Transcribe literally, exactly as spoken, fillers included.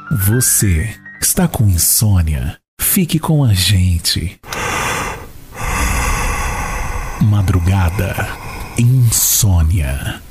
Você está com insônia? Fique com a gente. Madrugada Insônia.